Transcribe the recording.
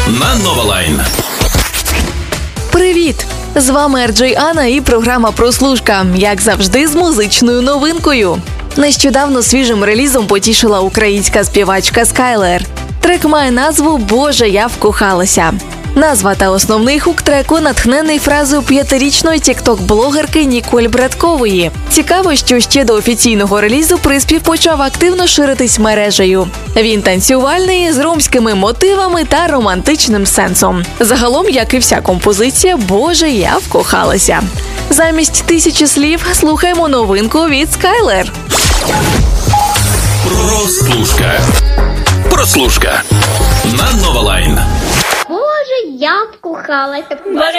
на Новолайн. Привіт! З вами RJ Анна і програма «Прослушка», як завжди, з музичною новинкою. Нещодавно свіжим релізом потішила українська співачка Скайлер. Трек має назву «Боже, я вкохалася». Назва та основний хук треку натхнений фразою 5-річної тік-ток-блогерки Ніколь Браткової. Цікаво, що ще до офіційного релізу приспів почав активно ширитись мережею. Він танцювальний, з ромськими мотивами та романтичним сенсом. Загалом, як і вся композиція «Боже, я вкохалася». Замість 1000 слів слухаємо новинку від Скайлер. Прослушка на Новолайн. Боже, я вкохалася.